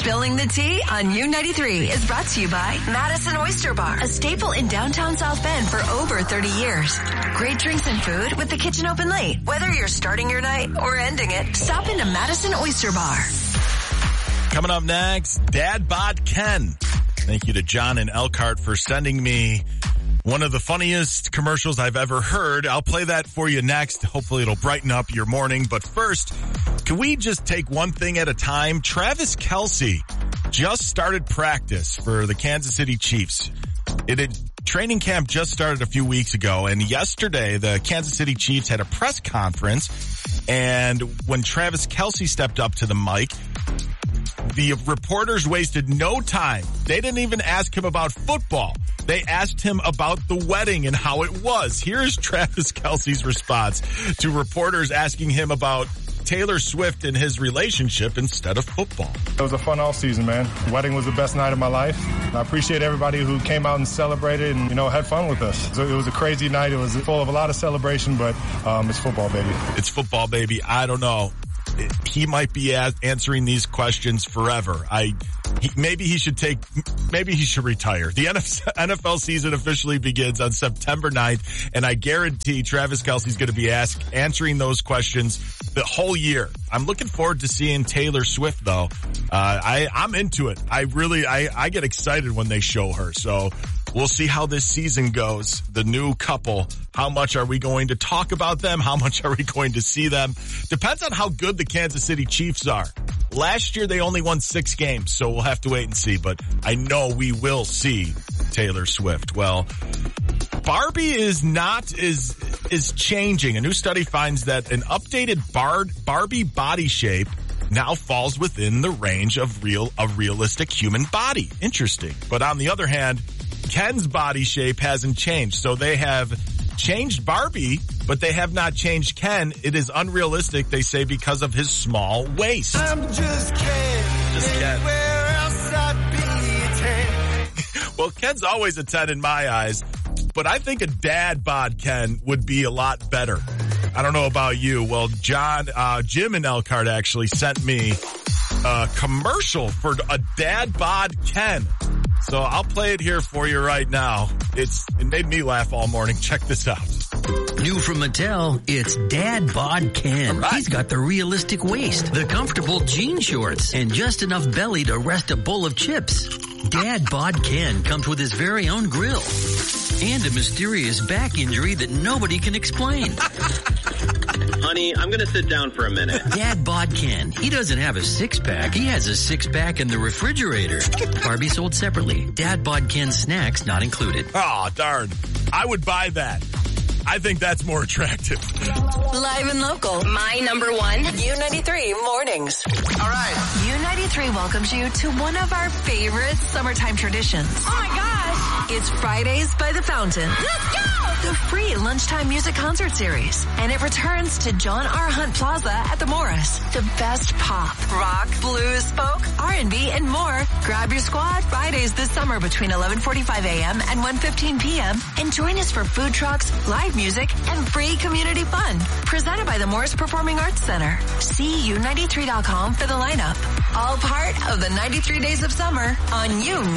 Spilling the Tea on U93 is brought to you by Madison Oyster Bar, a staple in downtown South Bend for over 30 years. Great drinks and food with the kitchen open late. Whether you're starting your night or ending it, stop into Madison Oyster Bar. Coming up next, Dad Bod Ken. Thank you to John and Elkhart for sending me one of the funniest commercials I've ever heard. I'll play that for you next. Hopefully it'll brighten up your morning. But first, can we just take one thing at a time? Travis Kelce just started practice for the Kansas City Chiefs. Training camp just started a few weeks ago, and yesterday the Kansas City Chiefs had a press conference, and when Travis Kelce stepped up to the mic, the reporters wasted no time. They didn't even ask him about football. They asked him about the wedding and how it was. Here's Travis Kelce's response to reporters asking him about Taylor Swift and his relationship instead of football. It was a fun off-season, man. The wedding was the best night of my life. I appreciate everybody who came out and celebrated and, had fun with us. So it was a crazy night. It was full of a lot of celebration, but it's football, baby. It's football, baby. I don't know. He might be answering these questions forever. Maybe he should retire. The NFL season officially begins on September 9th, and I guarantee Travis Kelce's going to be answering those questions the whole year. I'm looking forward to seeing Taylor Swift, though. I'm into it. I get excited when they show her. So we'll see how this season goes. The new couple. How much are we going to talk about them? How much are we going to see them? Depends on how good the Kansas City Chiefs are. Last year, they only won 6 games, so we'll have to wait and see. But I know we will see Taylor Swift. Well, Barbie is changing. A new study finds that an updated Barbie body shape now falls within the range of a realistic human body. Interesting. But on the other hand, Ken's body shape hasn't changed. So they have changed Barbie, but they have not changed Ken. It is unrealistic, they say, because of his small waist. I'm just Ken. Just Ken. Where else I'd be 10. Well, Ken's always a 10 in my eyes, but I think a dad bod Ken would be a lot better. I don't know about you. Well, Jim and Elkhart actually sent me a commercial for a dad bod Ken. So I'll play it here for you right now. It made me laugh all morning. Check this out. New from Mattel, it's Dad Bod Ken. Right. He's got the realistic waist, the comfortable jean shorts, and just enough belly to rest a bowl of chips. Dad Bod Ken comes with his very own grill and a mysterious back injury that nobody can explain. Honey, I'm going to sit down for a minute. Dad Bod Ken. He doesn't have a six-pack. He has a six-pack in the refrigerator. Barbie sold separately. Dad Bod Ken snacks not included. Oh, darn. I would buy that. I think that's more attractive. Live and local. My number one, U93 Mornings. All right. U93 welcomes you to one of our favorite summertime traditions. Oh my gosh. It's Fridays by the Fountain. Let's go! The free lunchtime music concert series. And it returns to John R. Hunt Plaza at the Morris. The best pop, rock, blues, folk, R&B, and more. Grab your squad Fridays this summer between 11:45 a.m. and 1:15 p.m. And join us for food trucks, live music, and free community fun. Presented by the Morris Performing Arts Center. See U93.com for the lineup. All part of the 93 Days of Summer on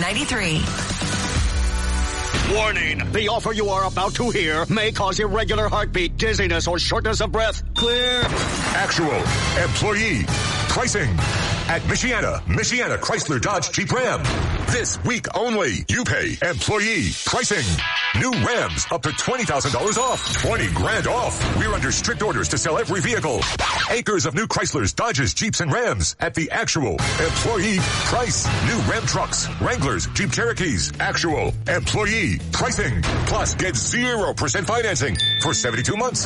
U93. Warning, the offer you are about to hear may cause irregular heartbeat, dizziness, or shortness of breath. Clear. Actual employee pricing at Michiana Chrysler Dodge Jeep Ram. This week only, you pay employee pricing. New Rams up to $20,000 off. 20 grand off. We're under strict orders to sell every vehicle. Acres of new Chryslers, Dodges, Jeeps, and Rams at the actual employee price. New Ram trucks, Wranglers, Jeep Cherokees. Actual employee pricing. Plus, get 0% financing for 72 months.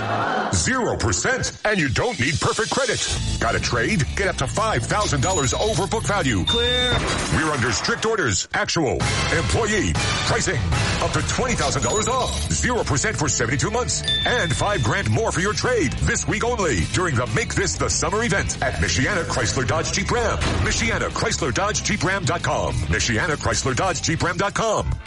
0%. And you don't need perfect credit. Got a trade? Get up to $5,000 over book value. Clear. We're under strict orders. Actual employee pricing. Up to $20,000 off. 0% for 72 months. And $5 grand more for your trade. This week only during the Make This the Summer event at Michiana Chrysler Dodge Jeep Ram. Michiana Chrysler Dodge Jeep Ram.com. Michiana Chrysler Dodge Jeep Ram.com.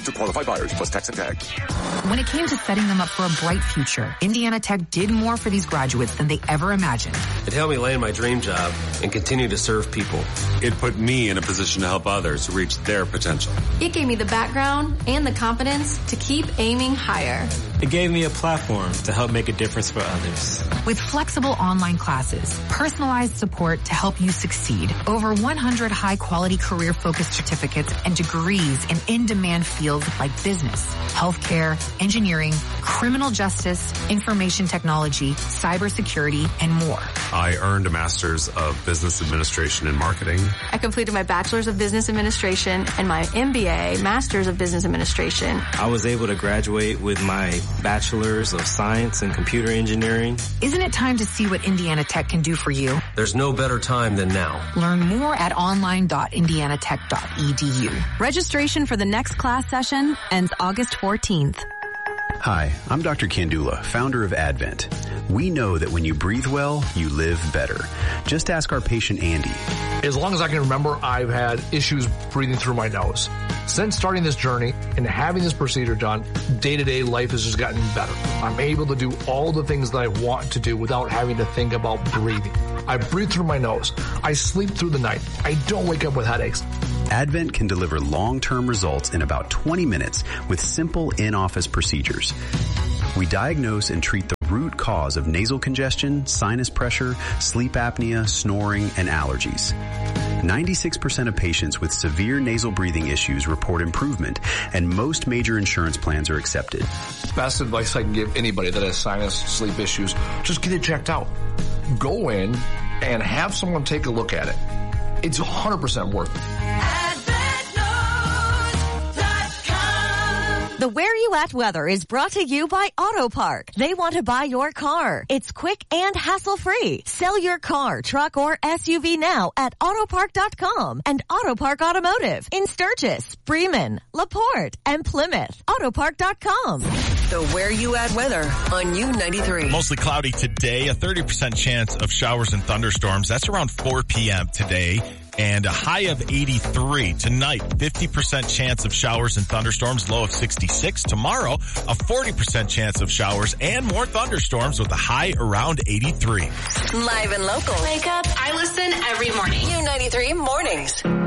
to qualified buyers plus tax and tag. When it came to setting them up for a bright future, Indiana Tech did more for these graduates than they ever imagined. It helped me land my dream job and continue to serve people. It put me in a position to help others reach their potential. It gave me the background and the confidence to keep aiming higher. It gave me a platform to help make a difference for others. With flexible online classes, personalized support to help you succeed, over 100 high-quality career-focused certificates, and degrees in in-demand fields like business, healthcare, engineering, criminal justice, information technology, cybersecurity, and more. I earned a master's of business administration and marketing. I completed my bachelor's of business administration and my MBA, master's of business administration. I was able to graduate with my bachelor's of science and computer engineering. Isn't it time to see what Indiana Tech can do for you? There's no better time than now. Learn more at online.indianatech.edu. Registration for the next class session ends August 14th. Hi, I'm Dr. Kandula, founder of Advent. We know that when you breathe well, you live better. Just ask our patient Andy. As long as I can remember, I've had issues breathing through my nose. Since starting this journey and having this procedure done, day-to-day life has just gotten better. I'm able to do all the things that I want to do without having to think about breathing. I breathe through my nose. I sleep through the night. I don't wake up with headaches. Advent can deliver long-term results in about 20 minutes with simple in-office procedures. We diagnose and treat the root cause of nasal congestion, sinus pressure, sleep apnea, snoring, and allergies. 96% of patients with severe nasal breathing issues report improvement, and most major insurance plans are accepted. Best advice I can give anybody that has sinus sleep issues, just get it checked out. Go in and have someone take a look at it. It's 100% worth it. The Where You At weather is brought to you by Auto Park. They want to buy your car. It's quick and hassle-free. Sell your car, truck, or SUV now at autopark.com and Auto Park Automotive in Sturgis, Bremen, LaPorte, and Plymouth. Autopark.com. The Where You At weather on U93. Mostly cloudy today, a 30% chance of showers and thunderstorms. That's around 4 p.m. today. And a high of 83. Tonight, 50% chance of showers and thunderstorms, low of 66. Tomorrow, a 40% chance of showers and more thunderstorms with a high around 83. Live and local. Wake up. I listen every morning. U93 mornings.